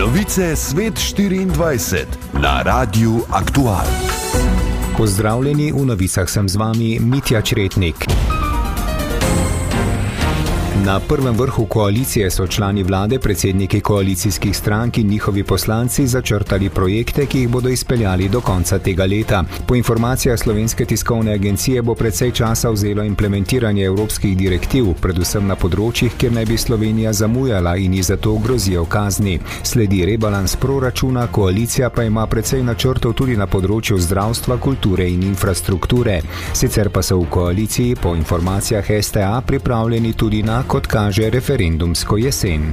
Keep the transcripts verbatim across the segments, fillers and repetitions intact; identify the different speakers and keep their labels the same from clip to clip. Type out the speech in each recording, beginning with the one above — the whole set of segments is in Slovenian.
Speaker 1: Novice Svet štiriindvajset na Radiu Aktual.
Speaker 2: Pozdravljeni, v novicah sem z vami Mitja Čretnik. Na prvem vrhu koalicije so člani vlade, predsedniki koalicijskih strank in njihovi poslanci začrtali projekte, ki jih bodo izpeljali do konca tega leta. Po informacijah Slovenske tiskovne agencije bo precej časa vzelo implementiranje evropskih direktiv, predvsem na področjih, kjer naj bi Slovenija zamujala in ji zato grozijo kazni. Sledi rebalans proračuna, koalicija pa ima precej načrtov tudi na področju zdravstva, kulture in infrastrukture. Sicer pa so v koaliciji po informacijah S T A pripravljeni tudi na, kot kaže, referendumsko jesen.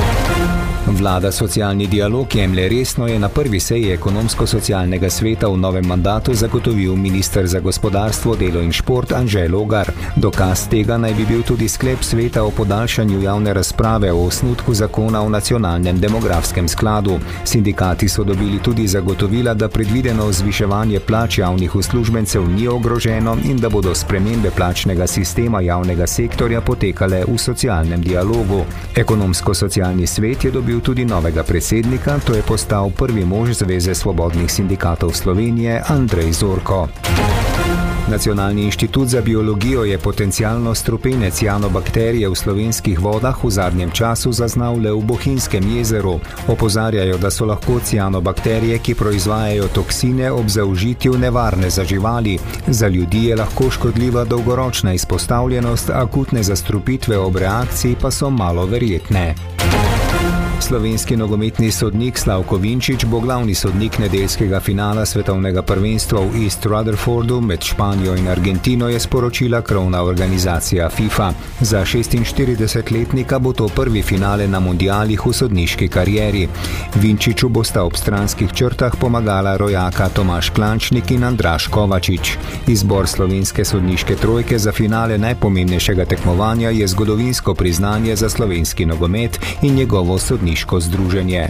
Speaker 2: Vlada socialni dialog jemlje resno, je na prvi seji ekonomsko-socialnega sveta v novem mandatu zagotovil minister za gospodarstvo, delo in šport Anže Logar. Dokaz tega naj bi bil tudi sklep sveta o podaljšanju javne razprave o osnutku zakona o nacionalnem demografskem skladu. Sindikati so dobili tudi zagotovila, da predvideno zviševanje plač javnih uslužbencev ni ogroženo in da bodo spremembe plačnega sistema javnega sektorja potekale v socialnem dialogu. Ekonomsko-socialni svet je dobil tudi novega predsednika, to je postal prvi mož Zveze svobodnih sindikatov Slovenije Andrej Zorko. Nacionalni inštitut za biologijo je potencialno strupene cianobakterije v slovenskih vodah v zadnjem času zaznal le v Bohinjskem jezeru. Opozarjajo, da so lahko cianobakterije, ki proizvajajo toksine, ob zaužitju nevarne za živali. Za ljudi je lahko škodljiva dolgoročna izpostavljenost, akutne zastrupitve ob reakciji pa so malo verjetne. Slovenski nogometni sodnik Slavko Vinčić bo glavni sodnik nedeljskega finala svetovnega prvenstva v East Rutherfordu med Španijo in Argentino, je sporočila krovna organizacija FIFA. Za šestinštiridesetletnika bo to prvi finale na mundialih v sodniški karieri. Vinčiću bosta ob stranskih črtah pomagala rojaka Tomaž Klančnik in Andraž Kovačič. Izbor slovenske sodniške trojke za finale najpomembnejšega tekmovanja je zgodovinsko priznanje za slovenski nogomet in njegovo sodniško združenje.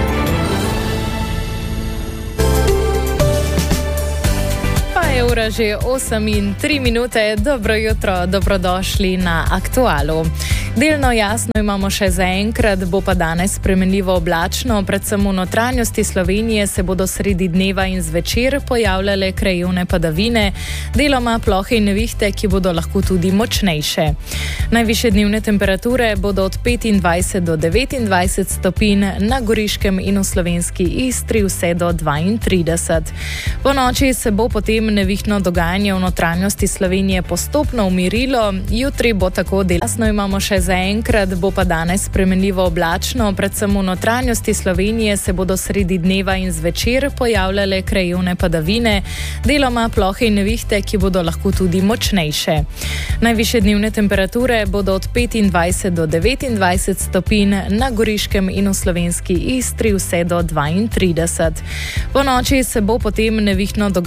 Speaker 3: Ura že osem in tri minute. Dobro jutro, dobrodošli na Aktualu. Delno jasno imamo še zaenkrat, bo pa danes spremenljivo oblačno, predvsem v notranjosti Slovenije se bodo sredi dneva in zvečer pojavljale krajevne padavine, deloma plohe in nevihte, ki bodo lahko tudi močnejše. Najvišje dnevne temperature bodo od petindvajset do devetindvajset stopinj, na Goriškem in v slovenski Istri vse do dvaintrideset. Po noči se bo potem nevihtno dogajanje v notranjosti Slovenije postopno umirilo, jutri bo tako jasno imamo še zaenkrat, bo pa danes spremenljivo oblačno, predvsem v notranjosti Slovenije se bodo sredi dneva in zvečer pojavljale krajevne padavine, deloma plohe in nevihte, ki bodo lahko tudi močnejše. Najvišje dnevne temperature bodo od petindvajset do devetindvajset stopinj, na Goriškem in v slovenski Istri vse do dvaintrideset. Po noči se bo potem nevihtno dogajanje